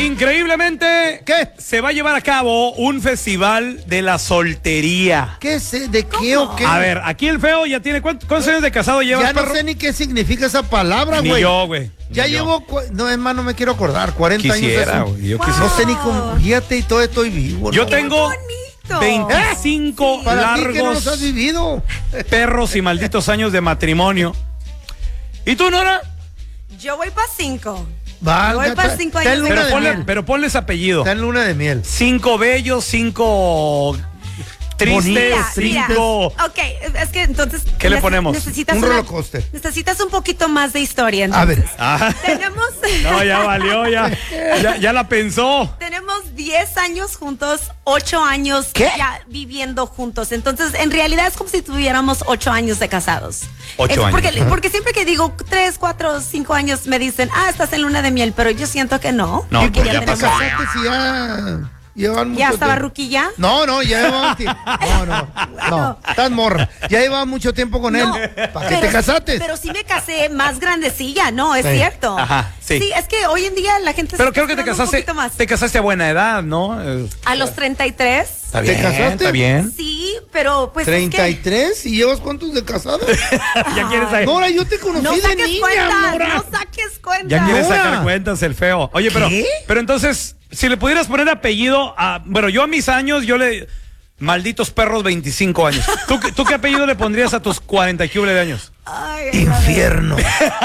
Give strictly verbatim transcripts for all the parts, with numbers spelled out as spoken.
increíblemente, ¿qué? Se va a llevar a cabo un festival de la soltería. ¿Qué sé? ¿De qué o qué? A ver, aquí el feo ya tiene, ¿cuántos, cuántos años de casado llevas, Ya no perro? sé ni qué significa esa palabra, güey. Ni yo, güey. Ya Ni llevo, cu- no, es más, no me quiero acordar, cuarenta Quisiera, años. güey, yo No quisiera. sé ni cómo, fíjate y todo estoy vivo. Yo ¿no? tengo bonito. veinticinco ¿Eh? Para ti que no los has largos vivido. perros y malditos años de matrimonio. ¿Y tú, Nora? Yo voy para cinco. Valga, Voy para está- cinco está años en de luna Pero de ponle, miel. pero ponles apellido. Está en luna de miel. Cinco bellos, cinco tristes, Mira, mira. cinco... Ok, es que entonces. ¿Qué le neces- ponemos? Necesitas Un una- roller coaster. Necesitas un poquito más de historia. A ver. Entonces. Ah. Tenemos. No, ya valió, ya, ya, ya la pensó. Tenemos diez años juntos, ocho años ¿Qué? ya viviendo juntos. Entonces, en realidad es como si tuviéramos ocho años de casados. Ocho Es años. Porque, porque siempre que digo tres, cuatro, cinco años me dicen, ah, estás en luna de miel, pero yo siento que no. No, porque pues ya tenemos- pasó. Casaste si ya llevan mucho Ya estaba tiempo. ruquilla. No, no, ya llevaban tiempo. No, no, no, estás morra. Ya llevaba mucho tiempo con él. No, ¿Para qué pero- te casaste? Pero sí me casé más grandecilla, no, es Sí. cierto. Ajá, sí. es que hoy en día la gente Pero se creo que te casa un casaste, poquito más. te casaste a buena edad, ¿no? Eh, A los treinta y tres. Está ¿Te bien, casaste? está bien. Sí, pero pues es ¿treinta y que tres? ¿Y llevas cuántos de casado? Ya quieres saber. Nora, yo te conocí no de saques niña, cuentas, Nora. no saques cuentas. Ya quieres Nora. sacar cuentas el feo. Oye, pero, ¿Qué? pero entonces, si le pudieras poner apellido a. Bueno, yo a mis años, yo le. Malditos perros, veinticinco años. ¿Tú, qué- ¿Tú qué apellido le pondrías a tus cuarenta y qué de años? Ay, a ver. Infierno.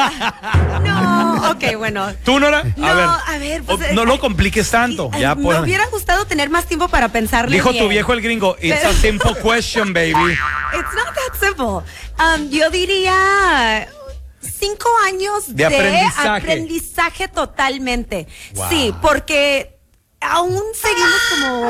No, ok, bueno. ¿Tú, Nora? No, a ver. a ver, pues, O- no eh, lo compliques tanto. Ay, Ya, me pon- hubiera gustado tener más tiempo para pensarle Dijo bien. tu viejo el gringo, it's Pero- a simple question, baby. It's not that simple. Um, yo diría cinco años De aprendizaje. aprendizaje totalmente. Wow. Sí, porque aún seguimos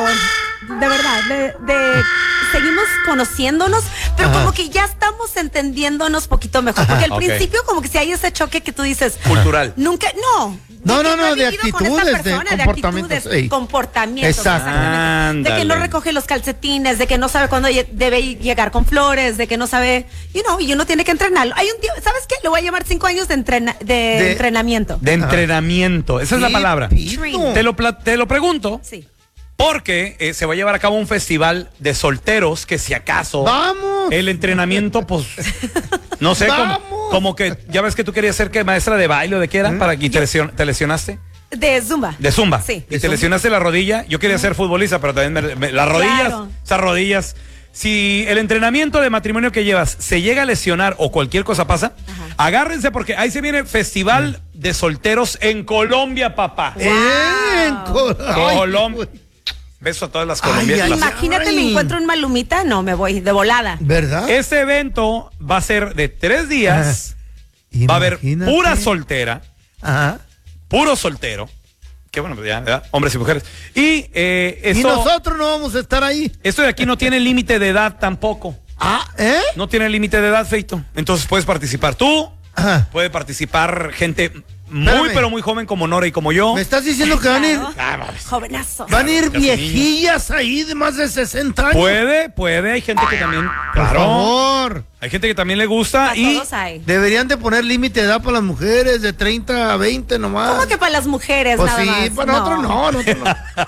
como, de verdad, de, de- seguimos conociéndonos, pero Ajá. como que ya estamos entendiéndonos poquito mejor. Porque al Ok. principio como que si hay ese choque que tú dices, Cultural. nunca, no. No, de que no, no, he de vivido con esta actitudes, de persona, comportamientos, actitudes, ey. comportamientos, Exacto. exactamente. De que no Ándale. recoge los calcetines, de que no sabe cuándo lle- debe llegar con flores, de que no sabe, you know, y uno tiene que entrenarlo. Hay un tío, ¿sabes qué? Le voy a llamar cinco años de, entrena- de, De- entrenamiento. De entrenamiento. Esa es la ¿Qué palabra. pito? Te lo, pla- te lo pregunto Sí. porque eh, se va a llevar a cabo un festival de solteros que si acaso Vamos. el entrenamiento, pues, no sé, como, Vamos. como que ya ves que tú querías ser que maestra de baile o de qué era, para que te, lesion- te lesionaste. De Zumba. De zumba. Sí. Y te lesionaste la rodilla. Yo quería ser futbolista, pero también me- me- las rodillas, Claro. esas rodillas. Si el entrenamiento de matrimonio que llevas se llega a lesionar o cualquier cosa pasa, Ajá. agárrense porque ahí se viene Festival de Solteros en Colombia, papá. En Col- Ay, Colombia. güey. Beso a todas las Ay, colombianas. ay, Imagínate, Ay. me encuentro un malumita, no, me voy de volada. ¿Verdad? Este evento va a ser de tres días. Va a haber Imagínate. pura soltera, Ajá. puro soltero. Que bueno, pues ya, ¿verdad? Hombres y mujeres. Y eh, Y esto, nosotros no vamos a estar ahí. esto de aquí no tiene límite de edad tampoco. Ah, ¿eh? No tiene límite de edad, Feito. Entonces puedes participar tú, Ajá. puede participar gente muy, Espérame. pero muy joven como Nora y como yo. ¿Me estás diciendo que van a ir, Claro. Ah, mames. Jovenazo. van a ir Casi viejillas ahí de más de sesenta años? Puede, puede, hay gente que también, Por claro, favor. hay gente que también le gusta Para y todos hay. Deberían de poner límite de edad para las mujeres de treinta a veinte nomás. ¿Cómo que para las mujeres Pues nada sí, más? para nosotros no, nosotros no.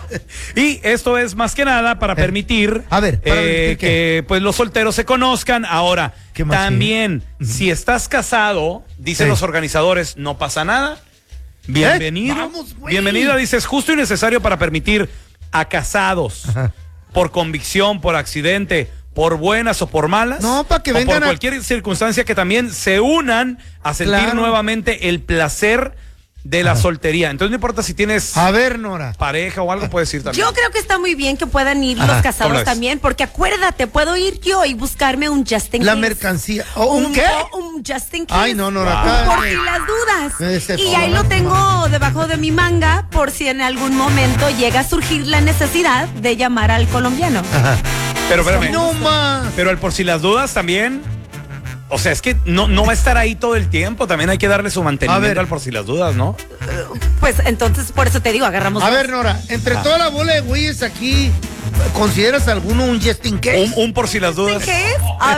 y esto es más que nada para permitir, a ver, ¿para eh, permitir qué? que pues los solteros se conozcan. Ahora, ¿Qué más también, si estás casado, dicen Sí. los organizadores, no pasa nada. Bienvenido. Eh, vamos, güey. Bienvenida, dices, justo y necesario para permitir a casados, Ajá. por convicción, por accidente, por buenas o por malas, No, pa' que o vengan por a- cualquier circunstancia que también se unan a sentir Claro. nuevamente el placer de la Ajá. soltería. Entonces no importa si tienes A ver, Nora. pareja o algo, puedes ir también. Yo creo que está muy bien que puedan ir Ajá. los ¿Cómo casados ves? también, porque acuérdate, puedo ir yo y buscarme un Justin La Case. mercancía. ¿O un qué? Un Justin Case. Ay, no, Nora. Wow. acá- Por si las dudas. Ese Y ahí fue. lo tengo debajo de mi manga por si en algún momento llega a surgir la necesidad de llamar al colombiano. Ajá. Pero espérame. No más. Pero el por si las dudas también. O sea, es que no, no va a estar ahí todo el tiempo. También hay que darle su A mantenimiento ver. al por si las dudas, ¿no? Pues entonces, por eso te digo, agarramos. A dos. ver, Nora, entre toda la bola de güeyes aquí, ¿consideras alguno un Justin Case? Un, un por si las dudas. ¿Qué es? A